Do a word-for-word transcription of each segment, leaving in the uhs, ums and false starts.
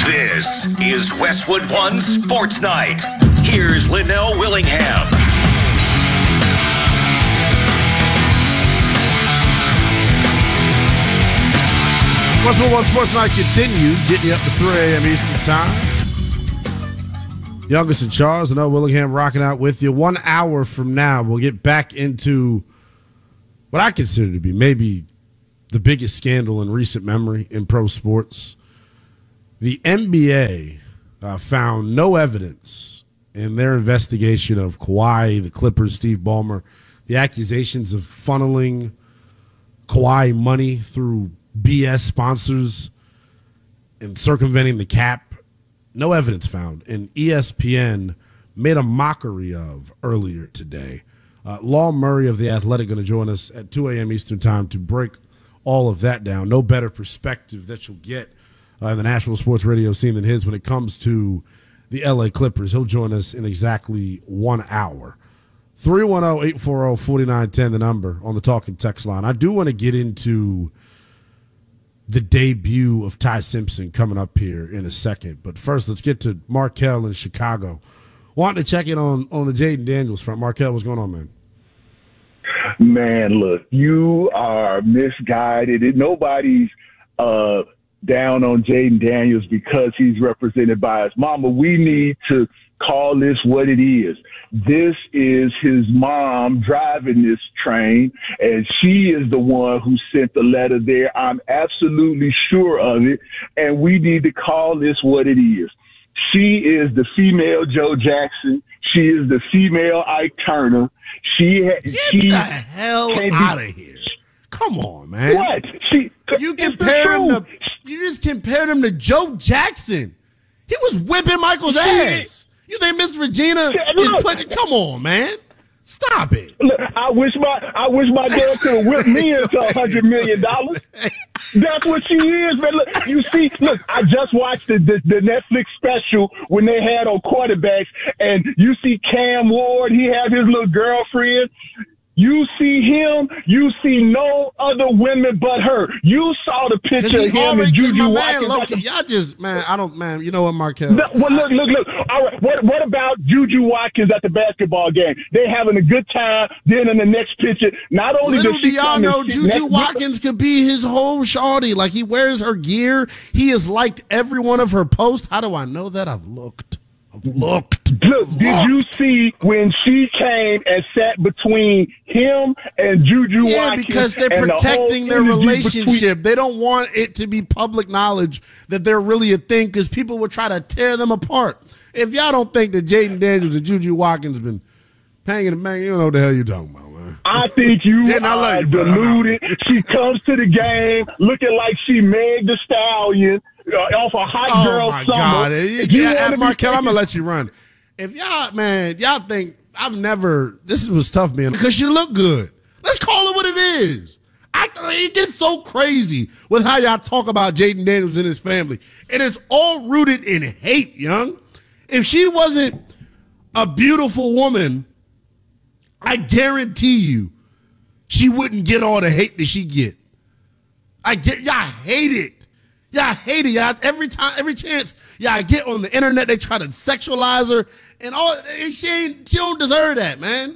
This is Westwood One Sports Night. Here's Linnell Willingham. Westwood One Sports Night continues, getting you up to three a.m. Eastern Time. Youngest and Charles, Linnell Willingham rocking out with you. One hour from now, we'll get back into what I consider to be maybe the biggest scandal in recent memory in pro sports. The N B A uh, found no evidence in their investigation of Kawhi, the Clippers, Steve Ballmer, the accusations of funneling Kawhi money through B S sponsors and circumventing the cap. No evidence found. And E S P N made a mockery of earlier today. Uh, Law Murray of The Athletic going to join us at two a.m. Eastern Time to break all of that down. No better perspective that you'll get uh, in the national sports radio scene than his when it comes to the L A Clippers. He'll join us in exactly one hour. three one zero, eight four zero, four nine one zero, the number on the talking text line. I do want to get into the debut of Ty Simpson coming up here in a second. But first, let's get to Markel in Chicago. Wanting to check in on, on the Jaden Daniels front. Markel, what's going on, man? Man, look, you are misguided. Nobody's uh, down on Jaden Daniels because he's represented by his mama. We need to call this what it is. This is his mom driving this train, and she is the one who sent the letter there. I'm absolutely sure of it, and we need to call this what it is. She is the female Joe Jackson. She is the female Ike Turner. She ha- Get she the hell out of here. Come on, man. What? She, you compared him to, you just compared him to Joe Jackson. He was whipping Michael's she, ass. You think Miss Regina is putting? Come on, man. Stop it. Look, I wish my I wish my dad could have whipped me into a hundred million dollars. That's what she is, man. Look, you see, look, I just watched the, the the Netflix special when they had on quarterbacks, and you see Cam Ward. He had his little girlfriend. You see him, you see no other women but her. You saw the picture of him and Juju Watkins. Y'all just, man, I don't, man, you know what, Markel? No, well, look, look, look. All right, what, what about Juju Watkins at the basketball game? They having a good time. Then in the next picture, not only Little does she do y'all know, Juju Watkins could be his whole shawty. Like, he wears her gear. He has liked every one of her posts. How do I know that? I've looked. I've looked. Look, I've did looked. you see when she came and sat between him and Juju yeah, Watkins? because they're and protecting the their relationship. Between- they don't want it to be public knowledge that they're really a thing because people would try to tear them apart. If y'all don't think that Jaden Daniels and Juju Watkins been hanging, man, you don't know what the hell you're talking about, man. I think you yeah, are you, deluded. She comes to the game looking like she Meg the Stallion uh, off a hot oh girl my summer. God. If Yeah, you Markel, I'm going to let you run. If y'all, man, y'all think I've never, this was tough, man, because you look good. Let's call it what it is. I It gets so crazy with how y'all talk about Jaden Daniels and his family. And it's all rooted in hate, young. If she wasn't a beautiful woman, I guarantee you she wouldn't get all the hate that she get. I get, y'all hate it. Y'all hate it. Y'all, every time, every chance y'all get on the internet, they try to sexualize her. And all, and she ain't, she don't deserve that, man.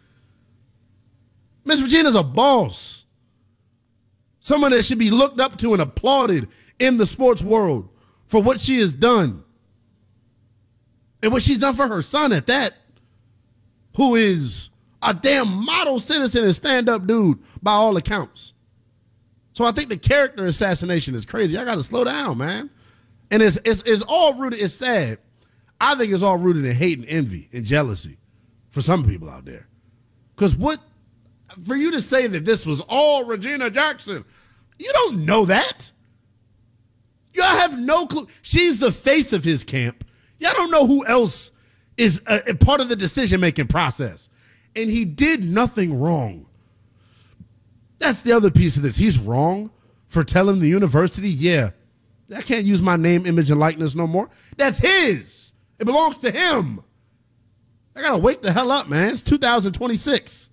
Miss Regina's a boss. Someone that should be looked up to and applauded in the sports world for what she has done. And what she's done for her son at that, who is a damn model citizen and stand-up dude by all accounts. So I think the character assassination is crazy. I got to slow down, man. And it's, it's, it's all rooted, it's sad. I think it's all rooted in hate and envy and jealousy for some people out there. Because what, for you to say that this was all Regina Jackson, you don't know that. Y'all have no clue. She's the face of his camp. Y'all don't know who else is a, a part of the decision-making process. And he did nothing wrong. That's the other piece of this. He's wrong for telling the university, yeah, I can't use my name, image, and likeness no more. That's his. It belongs to him. I got to wake the hell up, man. It's two thousand twenty-six.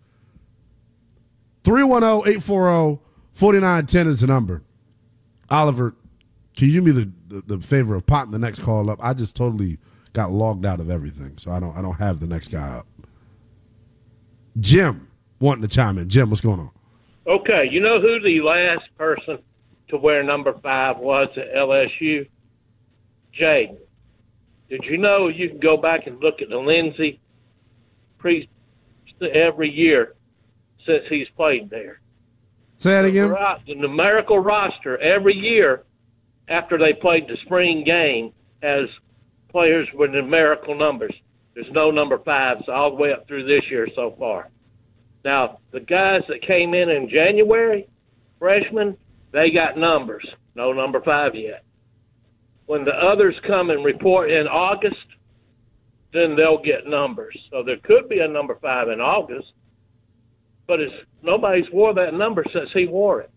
three one zero, eight four zero, four nine one zero is the number. Oliver Can you do me the, the, the favor of potting the next call up? I just totally got logged out of everything, so I don't I don't have the next guy up. Jim wanting to chime in. Jim, what's going on? Okay, you know who the last person to wear number five was at L S U? Jaden. Did you know you can go back and look at the Lindsay pre every year since he's played there? Say that again? The, the numerical roster every year after they played the spring game has players with numerical numbers. There's no number fives all the way up through this year so far. Now, the guys that came in in January, freshmen, they got numbers. No number five yet. When the others come and report in August, then they'll get numbers. So there could be a number five in August, but it's, nobody's wore that number since he wore it.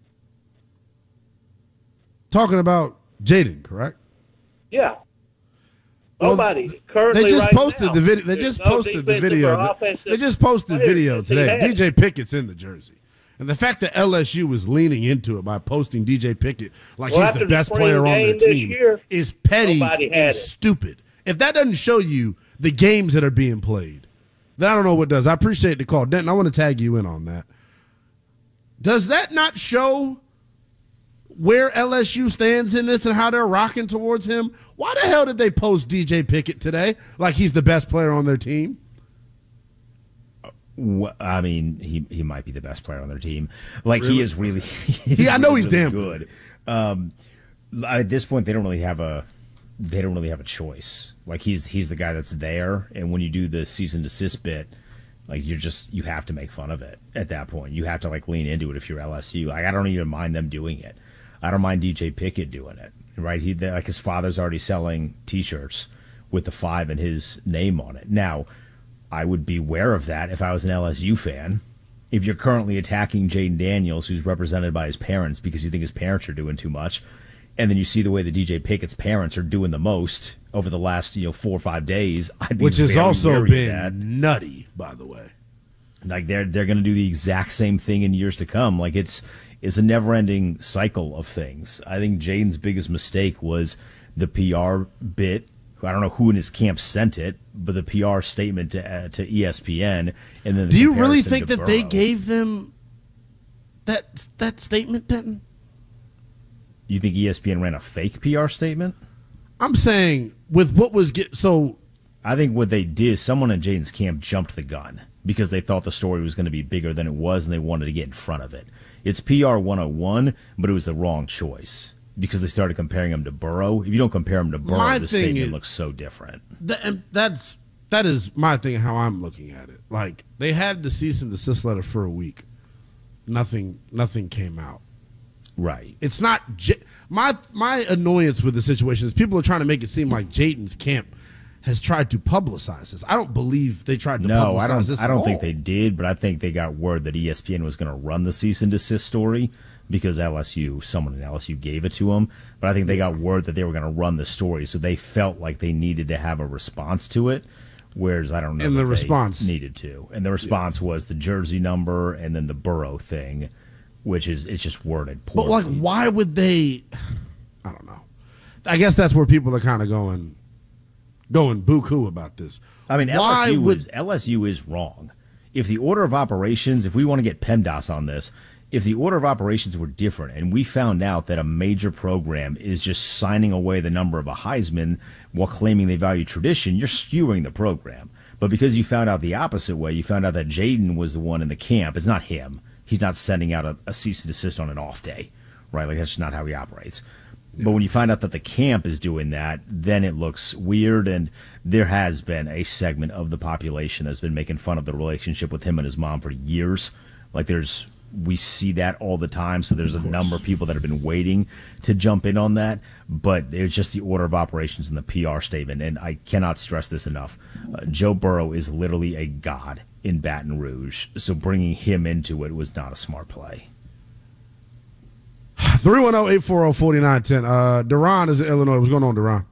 Talking about Jaden, correct? Yeah. Nobody well, currently. They just right posted now, the video. They just no posted the video. They just posted the video today. D J Pickett's in the jersey, and the fact that L S U was leaning into it by posting D J Pickett like well, he's the best the player on their team year, is petty and it. stupid. If that doesn't show you the games that are being played, then I don't know what does. I appreciate the call, Denton. I want to tag you in on that. Does that not show where L S U stands in this and how they're rocking towards him? Why the hell did they post D J Pickett today like he's the best player on their team? Well, I mean, he he might be the best player on their team. Like really? he is really. He yeah, I know really, he's really damn good. good. Um, at this point, they don't really have a they don't really have a choice. Like he's he's the guy that's there, and when you do the cease and desist bit, like you're just you have to make fun of it at that point. You have to like lean into it if you're L S U. Like I don't even mind them doing it. I don't mind D J Pickett doing it. Right? He like his father's already selling T-shirts with the five and his name on it. Now, I would be aware of that if I was an L S U fan. If you're currently attacking Jaden Daniels, who's represented by his parents because you think his parents are doing too much, and then you see the way that D J Pickett's parents are doing the most over the last you know four or five days, I'd be which has very also wary been of that. nutty, by the way. Like they're they're going to do the exact same thing in years to come. Like it's. It's a never-ending cycle of things. I think Jaden's biggest mistake was the P R bit. I don't know who in his camp sent it, but the P R statement to uh, to E S P N, and then the do you really comparison think to that they Burrow. gave them that that statement? Then You think E S P N ran a fake P R statement? I'm saying with what was get so. I think what they did, someone in Jaden's camp jumped the gun because they thought the story was going to be bigger than it was, and they wanted to get in front of it. It's P R one oh one, but it was the wrong choice because they started comparing him to Burrow. If you don't compare him to Burrow, My the thing statement is- looks so different. That, and that's that is my thing. How I'm looking at it, like they had the cease and desist letter for a week, nothing, nothing came out. Right. It's not J- my my annoyance with the situation is people are trying to make it seem like Jaden's camp has tried to publicize this. I don't believe they tried to No, publicize I don't. this. I don't at think all. they did, but I think they got word that E S P N was going to run the cease and desist story because L S U, someone in L S U gave it to them. But I think they got word that they were going to run the story, so they felt like they needed to have a response to it. Whereas I don't know. And that the they response- needed to, and the response yeah. was the jersey number and then the Burrow thing, which is it's just worded poorly. But like, why would they? I don't know. I guess that's where people are kind of going. Going buku about this. I mean, Why L S U would, is L S U is wrong. If the order of operations, if we want to get PEMDAS on this, if the order of operations were different, and we found out that a major program is just signing away the number of a Heisman while claiming they value tradition, you're skewing the program. But because you found out the opposite way, you found out that Jaden was the one in the camp. It's not him. He's not sending out a, a cease and desist on an off day, right? Like that's just not how he operates. But when you find out that the camp is doing that, then it looks weird. And there has been a segment of the population that's been making fun of the relationship with him and his mom for years. Like there's, we see that all the time. So there's a number of people that have been waiting to jump in on that. But it's just the order of operations in the P R statement. And I cannot stress this enough. Uh, Joe Burrow is literally a god in Baton Rouge. So bringing him into it was not a smart play. three one zero, eight four zero, four nine one zero. Uh, Duran is in Illinois. What's going on, Duran?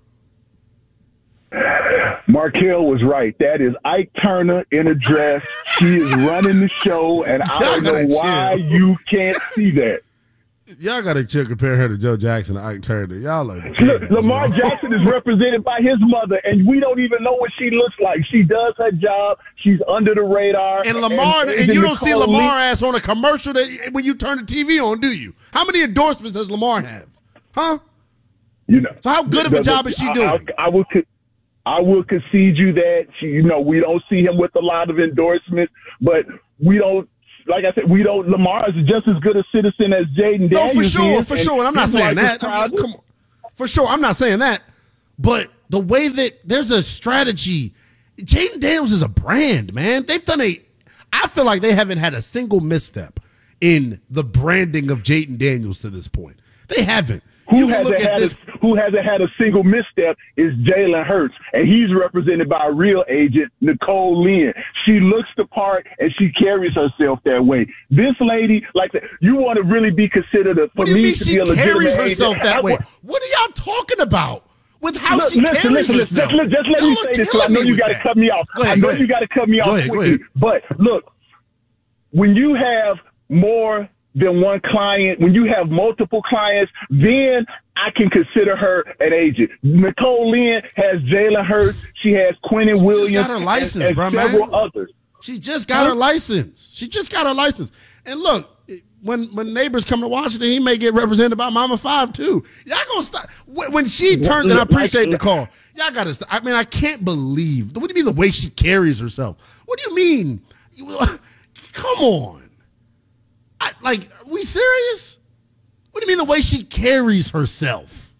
Markel was right. That is Ike Turner in a dress. She is running the show, and I don't know why you can't see that. Y'all got to chill compare her to Joe Jackson and Ike Turner. Y'all are Look, Lamar Jackson is represented by his mother, and we don't even know what she looks like. She does her job. She's under the radar. And Lamar, and, and, and you don't see Lamar Lee. ass on a commercial that when you turn the T V on, do you? How many endorsements does Lamar have? Huh? You know. So how good of a job is she doing? I, I, I will. I will concede you that. She, you know, we don't see him with a lot of endorsements, but we don't. Like I said, we don't. Lamar is just as good a citizen as Jaden Daniels. No, for sure, is, for sure. And I'm not saying that. I'm, come on. For sure, I'm not saying that. But the way that there's a strategy, Jaden Daniels is a brand, man. They've done a. I feel like they haven't had a single misstep in the branding of Jaden Daniels to this point. They haven't. Who hasn't, had a, who hasn't had a single misstep is Jalen Hurts, and he's represented by a real agent, Nicole Lynn. She looks the part, and she carries herself that way. This lady, like, you want to really be considered a, for what do you me mean to she be a legitimate carries herself agent. that I, way? What are y'all talking about with how look, she listen, carries listen, herself? Listen, just let y'all me say this, because I know you got to cut me off. Ahead, I know you got to cut me off ahead, quickly. But look, when you have more than one client, when you have multiple clients, then I can consider her an agent. Nicole Lynn has Jalen Hurts. She has Quentin Williams. She got her license, and, and bro, several man. others. She just got her license. She just got her license. And look, when when neighbors come to Washington, he may get represented by Mama Five too. Y'all gonna stop when she turns. And I appreciate the call. Y'all gotta stop. I mean, I can't believe. What do you mean the way she carries herself? What do you mean? Come on. I, like, are we serious? What do you mean the way she carries herself?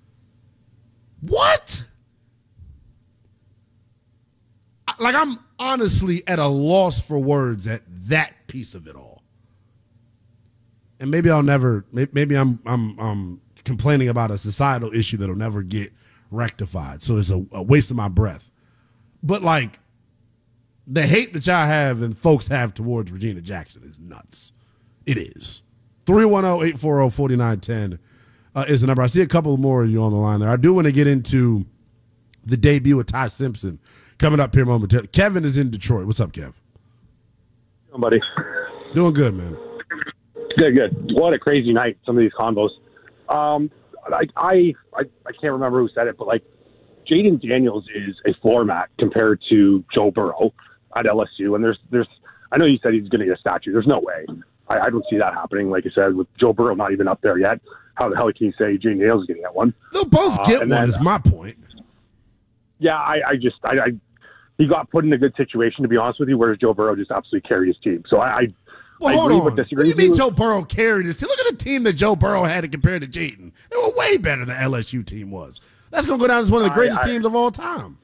What? Like, I'm honestly at a loss for words at that piece of it all. And maybe I'll never, maybe I'm I'm, I'm complaining about a societal issue that'll never get rectified. So it's a, a waste of my breath. But, like, the hate that y'all have and folks have towards Regina Jackson is nuts. It is. three one zero, eight four zero, four nine one zero uh, is the number. I see a couple more of you on the line there. I do want to get into the debut of Ty Simpson coming up here momentarily. Kevin is in Detroit. What's up, Kev? Hey, buddy. Doing good, man. Good, good. What a crazy night, some of these combos. Um, I, I, I, I can't remember who said it, but, like, Jaden Daniels is a floor mat compared to Joe Burrow at L S U. And there's, there's, I know you said he's going to get a statue. There's no way. I, I don't see that happening. Like you said, with Joe Burrow not even up there yet, how the hell can you say Jaden Daniels is getting that one? They'll both uh, get one, then, is my point. Yeah, I, I just, I, I, he got put in a good situation, to be honest with you, whereas Joe Burrow just absolutely carried his team. So I, I, well, I hold agree on. with disagree. What do you mean Joe Burrow carried his team? Look at the team that Joe Burrow had compared to Jaden. They were way better than the L S U team was. That's going to go down as one of the greatest I, I, teams of all time.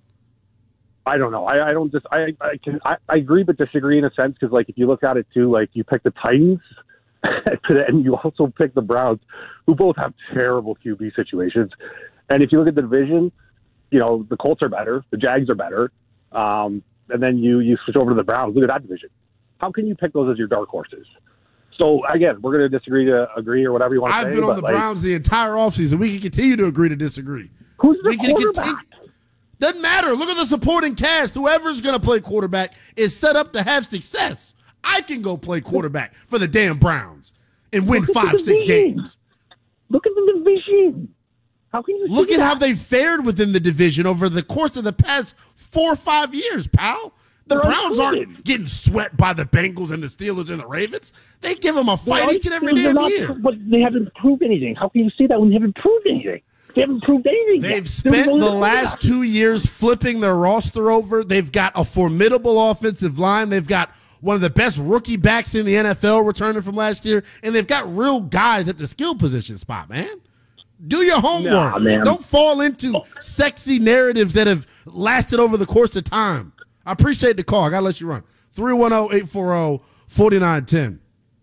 I don't know. I, I don't just. I I can. I, I agree, but disagree in a sense because, like, if you look at it too, like you pick the Titans, and you also pick the Browns, who both have terrible Q B situations. And if you look at the division, you know the Colts are better, the Jags are better, um, and then you you switch over to the Browns. Look at that division. How can you pick those as your dark horses? So again, we're going to disagree to agree or whatever you want to say. I've been on the like, Browns the entire offseason. We can continue to agree to disagree. Who's the we can quarterback? Continue. Doesn't matter. Look at the supporting cast. Whoever's going to play quarterback is set up to have success. I can go play quarterback for the damn Browns and win five, six games. Look at the division. How can you Look at that? how they fared within the division over the course of the past four or five years, pal. The They're Browns unproven. aren't getting swept by the Bengals and the Steelers and the Ravens. They give them a fight each and every They're damn not, year. But they haven't proved anything. How can you say that when they haven't proved anything? They haven't proved anything. They've yet. spent the last two years flipping their roster over. They've got a formidable offensive line. They've got one of the best rookie backs in the N F L returning from last year, and they've got real guys at the skill position spot, man. Do your homework. Nah, man. Don't fall into sexy narratives that have lasted over the course of time. I appreciate the call. I got to let you run. three one zero, eight four zero, four nine one zero.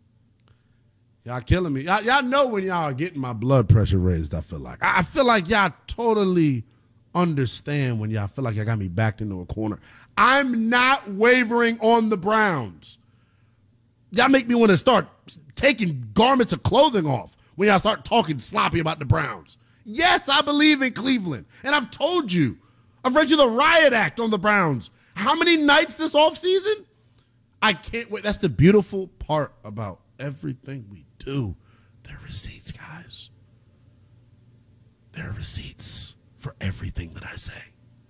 Y'all killing me. Y'all, y'all know when y'all are getting my blood pressure raised, I feel like. I feel like y'all totally understand when y'all feel like y'all got me backed into a corner. I'm not wavering on the Browns. Y'all make me want to start taking garments of clothing off when y'all start talking sloppy about the Browns. Yes, I believe in Cleveland. And I've told you. I've read you the riot act on the Browns. How many nights this offseason? I can't wait. That's the beautiful part about everything we do. There are receipts, guys. There are receipts for everything that I say.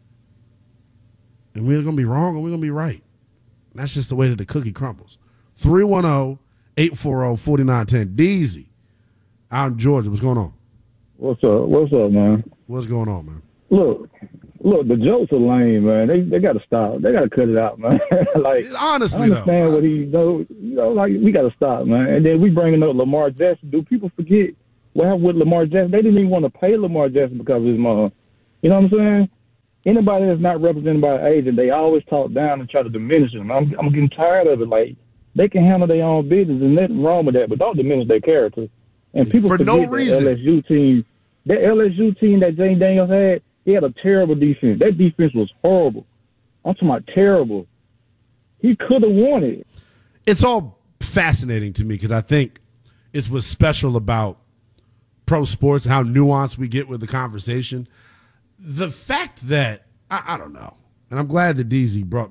And we're going to be wrong or we're going to be right. And that's just the way that the cookie crumbles. three one zero, eight four zero, four nine one zero. Deezy out in Georgia. What's going on? What's up? What's up, man? What's going on, man? Look, look, the jokes are lame, man. They they got to stop. They got to cut it out, man. Like, honestly, I understand though, what he, you know, you know, like we got to stop, man. And then we bringing up Lamar Jackson. Do people forget what happened with Lamar Jackson? They didn't even want to pay Lamar Jackson because of his mom. You know what I'm saying? Anybody that's not represented by an agent, they always talk down and try to diminish them. I'm I'm getting tired of it. Like, they can handle their own business, and nothing wrong with that, but don't diminish their character. And people for forget no that reason. L S U team, that L S U team that Jane Daniels had, he had a terrible defense. That defense was horrible. I'm talking about terrible. He could have won it. It's all fascinating to me because I think it's what's special about pro sports, how nuanced we get with the conversation. The fact that, I, I don't know, and I'm glad that D Z brought